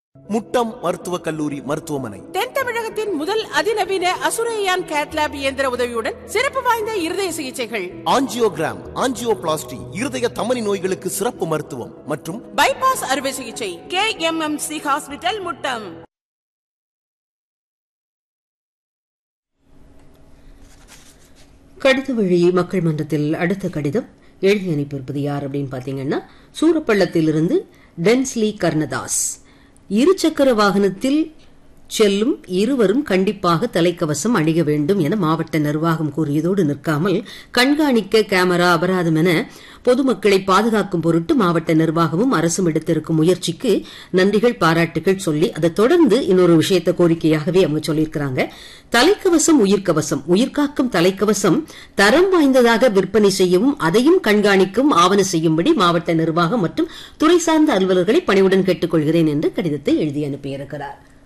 முட்டம் மருத்துவக் கல்லூரி மருத்துவமனை தென் தமிழகத்தின் முதல் அதிநவீன அசுரையான் கேட்லாப் இயந்திர உதவியுடன் சிறப்பு வாய்ந்த இருதய சிகிச்சைகள், ஆஞ்சியோகிராம், ஆஞ்சியோபிளாஸ்டி, இருதய தமனி நோய்களுக்கு சிறப்பு மருத்துவம் மற்றும் பைபாஸ் அறுவை சிகிச்சை. KMMC hospital, Muttam. கடித வழி மக்கள் மன்றத்தில் அடுத்த கடிதம் எழுதி அனுப்பியிருப்பது யார் அப்படின்னு பாத்தீங்கன்னா, சூரப்பள்ளத்திலிருந்து டென்ஸ்லி கர்ணதாஸ். இருசக்கர வாகனத்தில் செல்லும் இருவரும் கண்டிப்பாக தலைக்கவசம் அணிய வேண்டும் என மாவட்ட நிர்வாகம் கூறியதோடு நிற்காமல் கண்காணிக்க கேமரா, அபராதம் என பொதுமக்களை பாதுகாக்கும் பொருட்டு மாவட்ட நிர்வாகமும் அரசும் எடுத்திருக்கும் முயற்சிக்கு நன்றிகள், பாராட்டுகள் சொல்லி அதை தொடர்ந்து இன்னொரு விஷயத்தை கோரிக்கையாகவே அவங்க சொல்லியிருக்கிறாங்க. தலைக்கவசம் உயிர்கவசம், உயிர்காக்கும் தலைக்கவசம் தரம் வாய்ந்ததாக விற்பனை செய்யவும் அதையும் கண்காணிக்கும் ஆவண செய்யும்படி மாவட்ட நிர்வாகம் மற்றும் துறை சார்ந்த அலுவலர்களை பணிவுடன் கேட்டுக் கொள்கிறேன் என்று கடிதத்தை எழுதி அனுப்பியிருக்கிறார்.